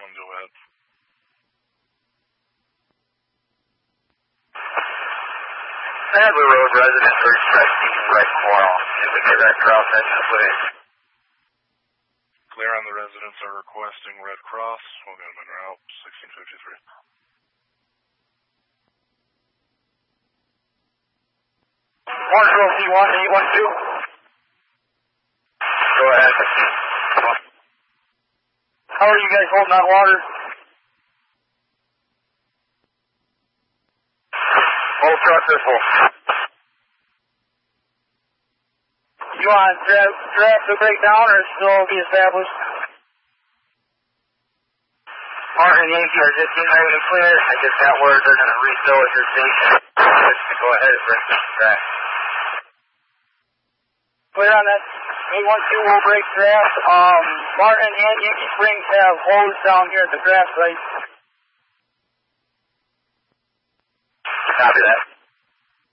Go ahead. Sadler Road residents are expecting Red Coral. Indicate Red Cross engine, please. Clear on the residents are requesting Red Cross. We'll get them en route, 1653. Marshall P1 812. Go ahead. How are you guys holding on water? Whole truck is full. You want draft to break down or still be established? Martin Yankee are just getting ready to clear. I just got word they're going to refill at your station. Just go ahead and bring some draft. Clear on that 812 will break draft. Martin and Yankee Springs have holes down here at the draft site. Copy that.